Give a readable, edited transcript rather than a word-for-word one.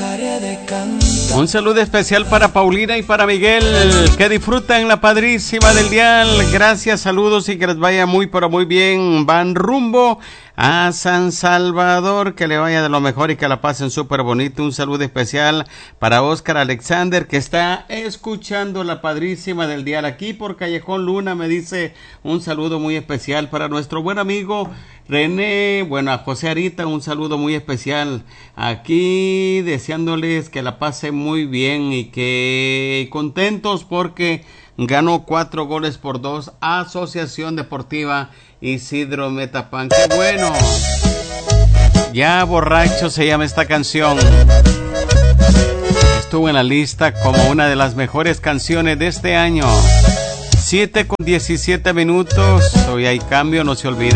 Un saludo especial para Paulina y para Miguel, que disfrutan la padrísima del dial. Gracias, saludos y que les vaya muy pero muy bien. Van rumbo a San Salvador, que le vaya de lo mejor y que la pasen súper bonito. Un saludo especial para Oscar Alexander, que está escuchando la padrísima del dial aquí por Callejón Luna. Me dice un saludo muy especial para nuestro buen amigo René, bueno, a José Arita, un saludo muy especial aquí, deseándoles que la pasen muy bien y que contentos porque ganó 4-2 Asociación Deportiva Isidro Metapán. ¡Qué bueno! Ya borracho se llama esta canción. Estuvo en la lista como una de las mejores canciones de este año. 7:17. Hoy hay cambio, no se olvide.